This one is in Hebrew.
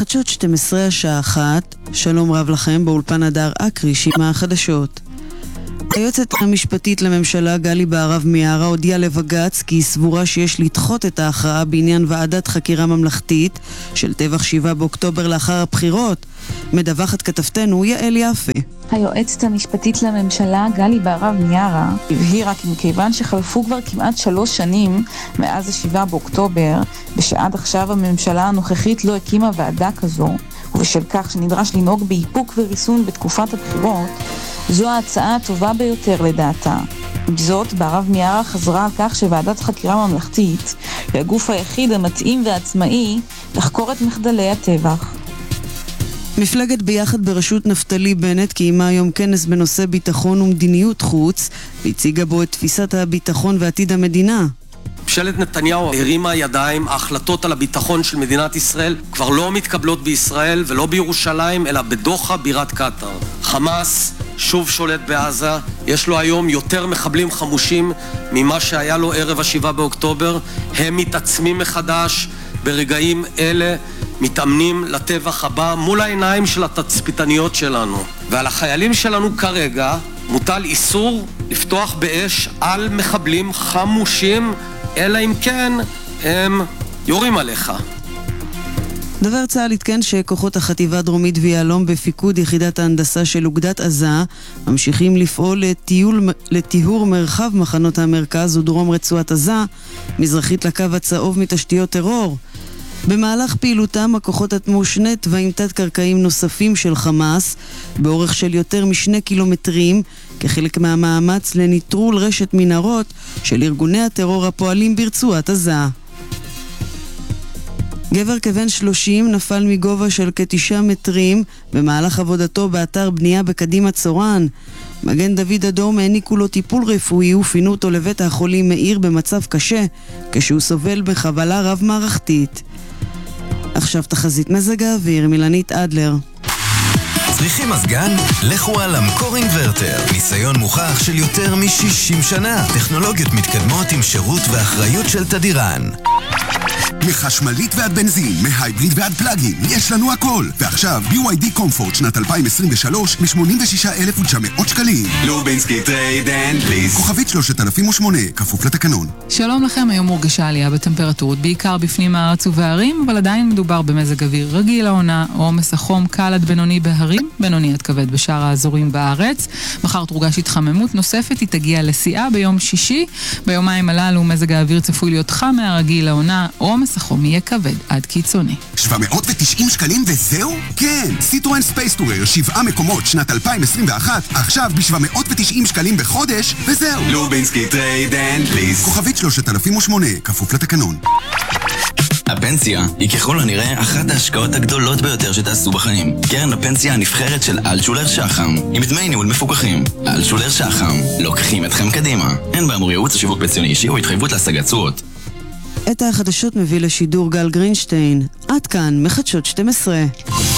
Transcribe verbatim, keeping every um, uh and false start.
בחדשות שתים עשרה השעה אחת, שלום רב לכם, באולפן הדר אקריש עם החדשות. היועצת המשפטית לממשלה גלי בהרב מיארה הודיעה לבג"ץ כי היא סבורה שיש לדחות את ההכרעה בעניין ועדת חקירה ממלכתית של טבח שבעה באוקטובר לאחר הבחירות. מדווחת כתבתנו יעל יפה. היועצת המשפטית לממשלה גלי בהרב מיארה הבהירה כי מכיוון שחלפו כבר כמעט שלוש שנים מאז השבעה באוקטובר, ושעד עכשיו הממשלה הנוכחית לא הקימה ועדה כזו, ובשל כך שנדרש לנהוג באיפוק וריסון בתקופת הבחירות, זו ההצעה הטובה ביותר לדעתה. עם זאת, בהרב מיארה חזרה על כך שוועדת חקירה ממלכתית היא הגוף היחיד המתאים ועצמאי לחקור את מחדלי הטבח. מפלגת ביחד בראשות נפתלי בנט קיימה היום כנס בנושא ביטחון ומדיניות חוץ, והציגה בו את תפיסת הביטחון ועתיד המדינה. ממשלת נתניהו הרימה ידיים, ההחלטות על הביטחון של מדינת ישראל כבר לא מתקבלות בישראל ולא בירושלים, אלא בדוחה בירת קטר. חמאס שוב שולט בעזה, יש לו היום יותר מחבלים חמושים ממה שהיה לו ערב השבעה באוקטובר, הם מתעצמים מחדש ברגעים אלה, מתאמנים לטבח הבא מול העיניים של התצפיתניות שלנו. ועל החיילים שלנו כרגע מוטל איסור לפתוח באש על מחבלים חמושים, אלא אם כן הם יורים עליך. דובר צה"ל התקן שכוחות החטיבה הדרומית ויהלום בפיקוד יחידת ההנדסה של אוגדת עזה ממשיכים לפעול לטיול, לטיהור מרחב מחנות המרכז ודרום רצועת עזה, מזרחית לקו הצהוב מתשתיות טרור. במהלך פעילותם הכוחות אטמו שני תוואים תת-קרקעיים נוספים של חמאס באורך של יותר משני קילומטרים כחלק מהמאמץ לניטרול רשת מנהרות של ארגוני הטרור הפועלים ברצועת עזה. גבר כבן שלושים נפל מגובה של כתשעה מטרים במהלך עבודתו באתר בנייה בקדימה צורן. מגן דוד אדום העניקו לו טיפול רפואי ופינו אותו לבית החולים מאיר במצב קשה כשהוא סובל בחבלה רב מערכתית. עכשיו תחזית מזג האוויר מילנית אדלר. צריכים מזגן? לכו על המקור אינברטר. ניסיון מוכח של יותר מ-שישים שנה. טכנולוגיות מתקדמות עם שירות ואחריות של תדירן. מחשמלית ועד בנזין, מהייבריד ועד פלאגין, יש לנו הכל. ועכשיו בי וואי די קומפורט שנת אלפיים עשרים ושלוש ב-שמונים ושישה אלף ותשע מאות שקלים. לובינסקי טרייד אנד פליז. כוכבית שלושת אלפים ושמונה, כפוף לתקנון. שלום לכם, היום מורגשה עלייה בטמפרטורות, בעיקר בפנים הארץ ובהרים, אבל עדיין מדובר במזג אוויר רגיל העונה, עומס החום קל עד בינוני בהרים, בינוני עד כבד בשאר האזורים בארץ. מחר תורגש התחממות נוספת, היא תגיע לשיאה ביום שישי. ביומיים הללו מזג האוויר צפוי להיות חם מהרגיל העונה, עומס החום יהיה כבד עד קיצוני. שבע מאות ותשעים שקלים וזהו? כן, סיטרואן ספייס טורר, שבעה מקומות שנת אלפיים עשרים ואחת, עכשיו ב-שבע מאות ותשעים שקלים בחודש וזהו. לובינסקי טרייד אנד פליז. כוכבית שלושת אלפים ושמונה, כפוף לתקנון. הפנסיה היא ככל הנראה אחת ההשקעות הגדולות ביותר שתעשו בחיים. קרן הפנסיה הנבחרת של אלטשולר שחם, עם דמי ניהול מפוקחים. אלטשולר שחם, לוקחים אתכם קדימה. אין באמור ייעוץ לשיווק פנסיוני אישי או התחייבות להשגת תשואות. את החדשות מביא לשידור גל גרינשטיין. עד כאן מחדשות שתים עשרה.